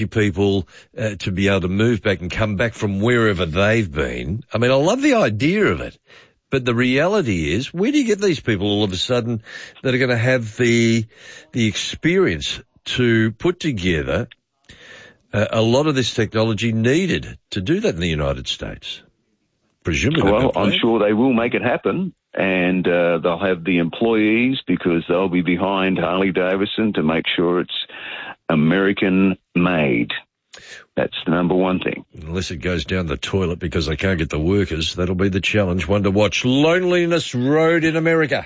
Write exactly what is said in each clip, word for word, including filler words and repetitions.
people uh, to be able to move back and come back from wherever they've been. I mean, I love the idea of it, but the reality is, where do you get these people all of a sudden that are going to have the the experience to put together uh, a lot of this technology needed to do that in the United States? Presumably. Well, I'm sure they will make it happen, and uh, they'll have the employees because they'll be behind Harley-Davidson to make sure it's American-made. That's the number one thing. Unless it goes down the toilet because they can't get the workers, that'll be the challenge. One to watch. Loneliness Road in America.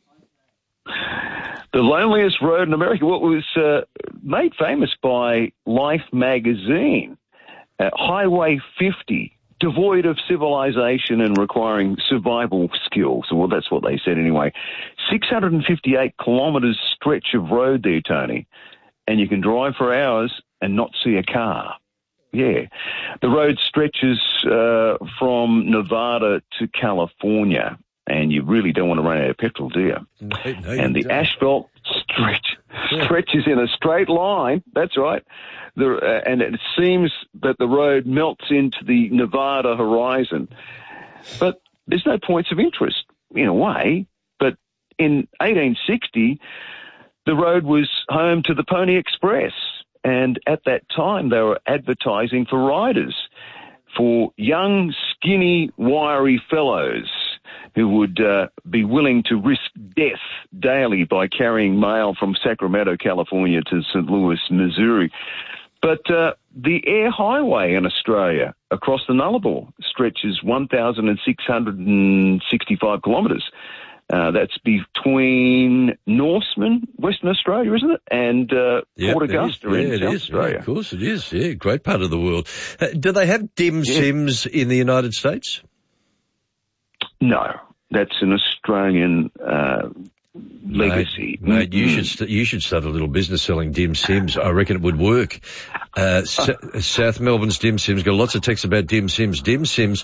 The loneliest road in America, what was uh, made famous by Life magazine, uh, Highway fifty. Devoid of civilization and requiring survival skills. Well, that's what they said anyway. six hundred fifty-eight kilometres stretch of road there, Tony, and you can drive for hours and not see a car. Yeah. The road stretches uh, from Nevada to California, and you really don't want to run out of petrol, do you? No, no, and you the don't. asphalt stretch, stretches in a straight line. That's right. The, uh, and it seems that the road melts into the Nevada horizon. But there's no points of interest in a way. But in eighteen sixty, the road was home to the Pony Express. And at that time, they were advertising for riders, for young, skinny, wiry fellows who would uh, be willing to risk death daily by carrying mail from Sacramento, California to Saint Louis, Missouri. But uh, the air highway in Australia across the Nullarbor stretches one thousand six hundred sixty-five kilometres. Uh, that's between Norseman, Western Australia, isn't it, and uh, Yep, Port Augusta yeah, in it South is. Australia. Yeah, of course it is. Yeah, great part of the world. Uh, do they have dim Yeah. sims in the United States? No, that's an Australian uh, legacy. Mate, mate you Mm. should st- you should start a little business selling dim sims. I reckon it would work. Uh, Sa- South Melbourne's dim sims got lots of texts about dim sims. Dim sims,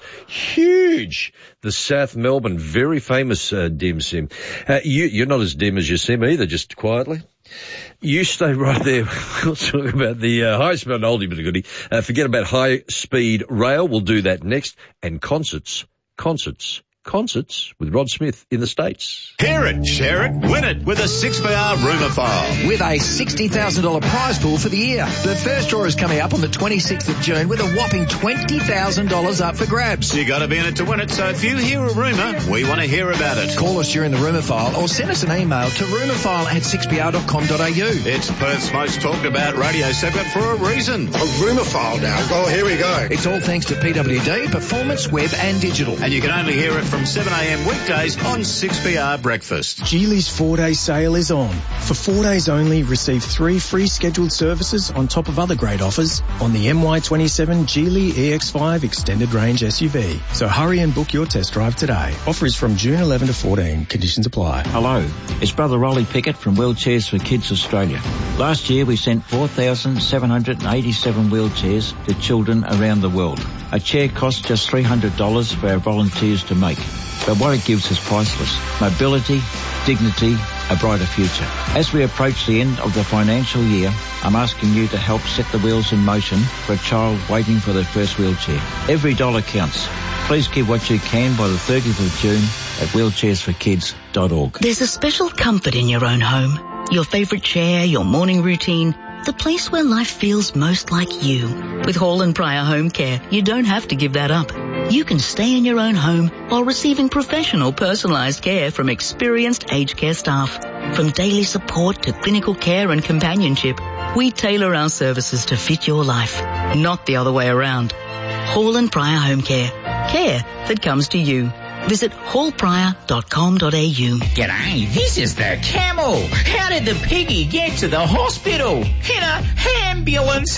huge. The South Melbourne, very famous uh, dim sim. Uh, you, you're not as dim as your sim either. Just quietly. You stay right there. We'll talk about the uh, highest amount of oldie but a goodie. Uh, forget about high speed rail. We'll do that next. And concerts, concerts. Concerts with Rod Smith in the States. Hear it, share it, win it with a six B R rumour file. With a sixty thousand dollars prize pool for the year. The first draw is coming up on the twenty-sixth of June with a whopping twenty thousand dollars up for grabs. You got to be in it to win it, so if you hear a rumour, we want to hear about it. Call us during the rumour file or send us an email to rumourfile at six b r dot com dot a u. It's Perth's most talked about radio segment for a reason. A rumour file now. Oh, here we go. It's all thanks to P W D, Performance, Web and Digital. And you can only hear it from seven a m weekdays on six B R Breakfast. Geely's four-day sale is on. For four days only, receive three free scheduled services on top of other great offers on the M Y twenty-seven Geely E X five Extended Range S U V. So hurry and book your test drive today. Offer is from June eleventh to fourteenth. Conditions apply. Hello, it's Brother Rolly Pickett from Wheelchairs for Kids Australia. Last year we sent four thousand seven hundred eighty-seven wheelchairs to children around the world. A chair costs just three hundred dollars for our volunteers to make. But what it gives is priceless. Mobility, dignity, a brighter future. As we approach the end of the financial year, I'm asking you to help set the wheels in motion for a child waiting for their first wheelchair. Every dollar counts. Please give what you can by the thirtieth of June at wheelchairs for kids dot org. There's a special comfort in your own home. Your favourite chair, your morning routine, the place where life feels most like you. With Hall and Pryor Home Care, you don't have to give that up. You can stay in your own home while receiving professional personalised care from experienced aged care staff. From daily support to clinical care and companionship, we tailor our services to fit your life, not the other way around. Hall and Pryor Home Care. Care that comes to you. Visit hall pryor dot com dot a u. G'day, this is the Camel. How did the piggy get to the hospital? In a ambulance.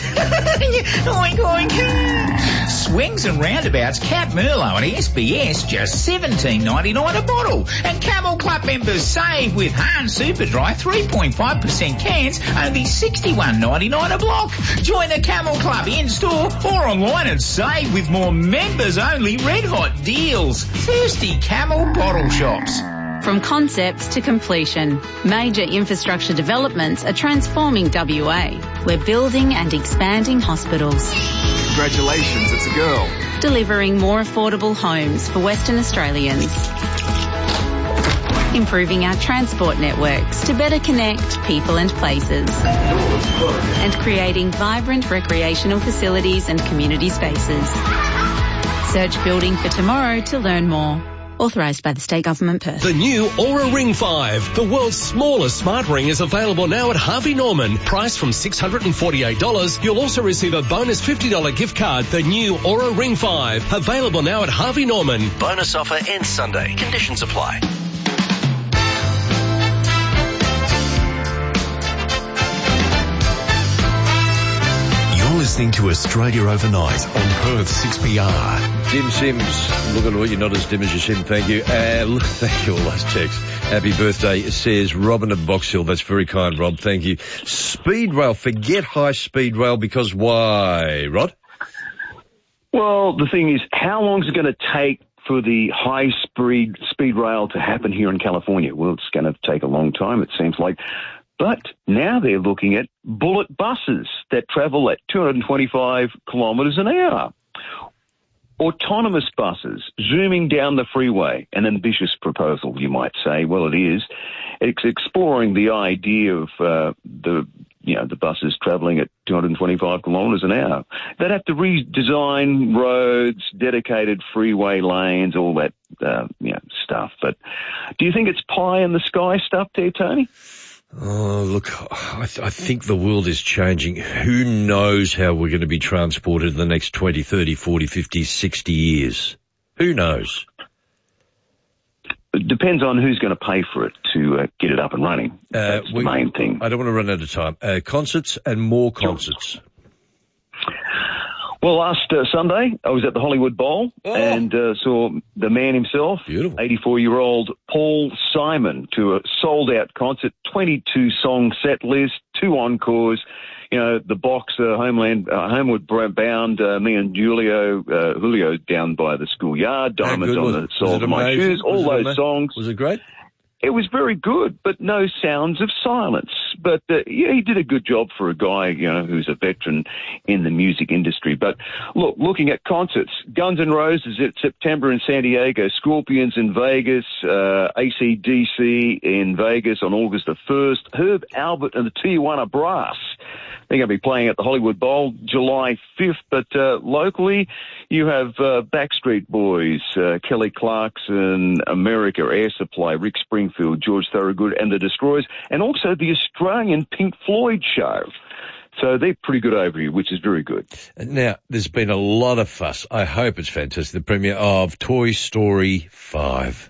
Oink, oink. Swings and roundabouts, Cap Merlot and S B S, just seventeen ninety-nine a bottle. And Camel Club members save with Hahn Superdry three point five percent cans, only sixty-one ninety-nine a block. Join the Camel Club in-store or online and save with more members-only red-hot deals. Thirsty Camel bottle shops. From concepts to completion, major infrastructure developments are transforming W A. We're building and expanding hospitals. Congratulations, it's a girl. Delivering more affordable homes for Western Australians. Improving our transport networks to better connect people and places. And creating vibrant recreational facilities and community spaces. Search Building for Tomorrow to learn more. Authorised by the State Government, Perth. The new Aura Ring five, the world's smallest smart ring, is available now at Harvey Norman. Priced from six hundred forty-eight dollars, you'll also receive a bonus fifty dollars gift card. The new Aura Ring five, available now at Harvey Norman. Bonus offer ends Sunday. Conditions apply. You're listening to Australia Overnight on Perth six P R. Dim Sims, look at what you're not as dim as you seem, thank you. Uh, look, thank you, all those texts. Happy birthday, says Robin of Box Hill. That's very kind, Rob, thank you. Speed rail, forget high speed rail, because why, Rod? Well, the thing is, how long is it going to take for the high speed speed rail to happen here in California? Well, it's going to take a long time, it seems like. But now they're looking at bullet buses that travel at two hundred twenty-five kilometres an hour. Autonomous buses zooming down the freeway. An ambitious proposal, you might say. Well, it is. It's exploring the idea of uh, the you know the buses travelling at two hundred twenty-five kilometres an hour. They'd have to redesign roads, dedicated freeway lanes, all that uh, you know stuff. But do you think it's pie in the sky stuff there, Tony? Oh, look, I, th- I think the world is changing. Who knows how we're going to be transported in the next twenty, thirty, forty, fifty, sixty years? Who knows? It depends on who's going to pay for it to uh, get it up and running. That's uh, we, the main thing. I don't want to run out of time. Uh, concerts and more concerts. Well, last uh, Sunday, I was at the Hollywood Bowl oh. and uh, saw the man himself, Beautiful. eighty-four-year-old Paul Simon, to a sold-out concert, twenty-two song set list, two encores. You know, the boxer, Homeland, uh, Homeward Bound, uh, me and Julio, uh, Julio down by the schoolyard, Diamonds on the Soles of My Shoes, all those ama- songs. Was it great? It was very good, but no sounds of silence. But, uh, yeah, he did a good job for a guy, you know, who's a veteran in the music industry. But, look, looking at concerts, Guns N' Roses at September in San Diego, Scorpions in Vegas, uh, A C D C in Vegas on August the first, Herb Albert and the Tijuana Brass. I think I'll be playing at the Hollywood Bowl July fifth, but uh, locally you have uh, Backstreet Boys, uh, Kelly Clarkson, America, Air Supply, Rick Springfield, George Thorogood and the Destroyers, and also the Australian Pink Floyd show. So they're pretty good over here, which is very good. Now, there's been a lot of fuss. I hope it's fantastic. The premiere of Toy Story five.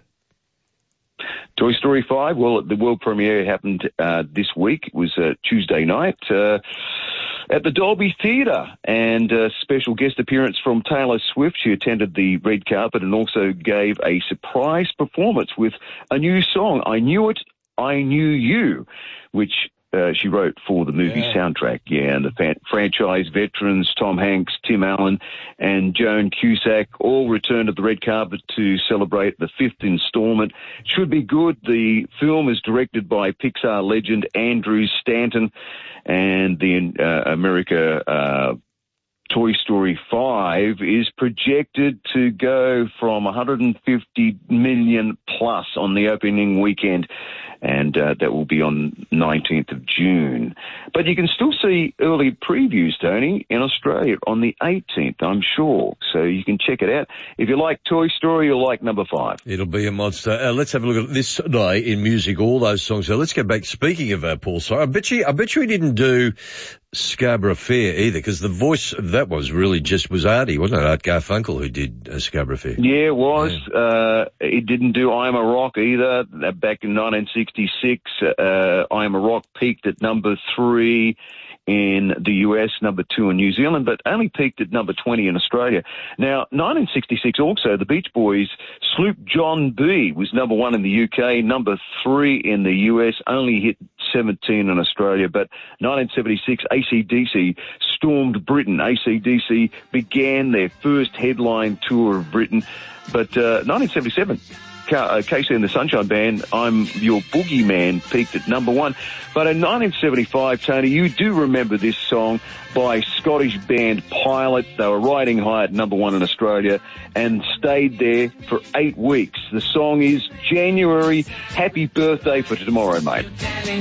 Toy Story five, well, the world premiere happened uh, this week. It was uh, Tuesday night uh, at the Dolby Theatre, and a special guest appearance from Taylor Swift. She attended the red carpet and also gave a surprise performance with a new song, I Knew It, I Knew You, which Uh, she wrote for the movie yeah. soundtrack, yeah, and the fan- franchise veterans, Tom Hanks, Tim Allen, and Joan Cusack, all returned to the red carpet to celebrate the fifth installment. Should be good. The film is directed by Pixar legend Andrew Stanton, and the uh, America uh, Toy Story five is projected to go from one hundred fifty million plus on the opening weekend, and uh, that will be on nineteenth of June. But you can still see early previews, Tony, in Australia on the eighteenth, I'm sure. So you can check it out. If you like Toy Story, you'll like number five. It'll be a monster. Uh, let's have a look at this today in music, all those songs. So let's go back. Speaking of uh, Paul Simon, I bet you, I bet you he didn't do Scarborough Fair either, because the voice of that was really just was Artie, wasn't it? Art Garfunkel who did uh, Scarborough Fair. Yeah, it was. Yeah. Uh, he didn't do I'm a Rock either. Back in nineteen sixty-six, uh, I'm a Rock peaked at number three in the U S, number two in New Zealand, but only peaked at number twenty in Australia. Now, nineteen sixty-six also, the Beach Boys' Sloop John B was number one in the U K, number three in the U S, only hit seventeen in Australia, but nineteen seventy-six, A C D C stormed Britain. A C D C began their first headline tour of Britain, but uh, nineteen seventy-seven, uh, Casey and the Sunshine Band, I'm Your Boogeyman, peaked at number one. But in nineteen seventy-five, Tony, you do remember this song by Scottish band Pilot. They were riding high at number one in Australia and stayed there for eight weeks. The song is January. Happy birthday for tomorrow, mate.